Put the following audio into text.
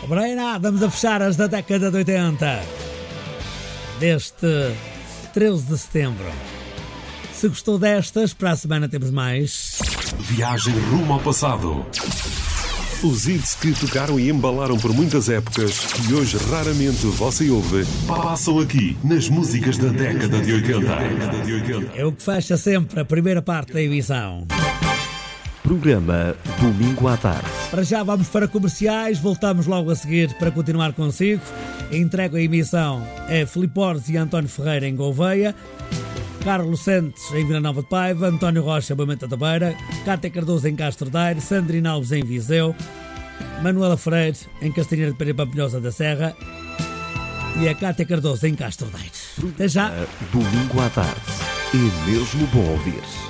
Brian Adams a fechar as da década de 80, deste 13 de setembro. Se gostou destas, para a semana temos mais. Viagem rumo ao passado. Os hits que tocaram e embalaram por muitas épocas e hoje raramente você ouve, passam aqui nas músicas da década de 80. É o que fecha sempre a primeira parte da emissão. Programa Domingo à Tarde. Para já vamos para comerciais, voltamos logo a seguir para continuar consigo. Entrego a emissão a Filipe Ordes e António Ferreira em Gouveia, Carlos Santos em Vila Nova de Paiva, António Rocha em Boimenta da Beira, Cátia Cardoso em Castro Daire, Sandrina Alves em Viseu, Manuela Freire em Castanheira de Pera Pampilhosa da Serra e a Cátia Cardoso em Castro Daire. Até já. Domingo à Tarde. É mesmo bom ouvir.